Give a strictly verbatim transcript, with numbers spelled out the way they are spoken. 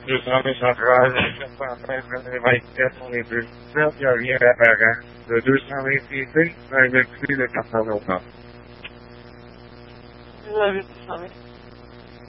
deux cent mille centrales, sept cent treize vingt-quatre, on est plus dix-sept, il n'y a rien d'apparent. Le deux cent vingt C P, on a multiplié le quatre cent vingt. Vous avez deux cent vingt.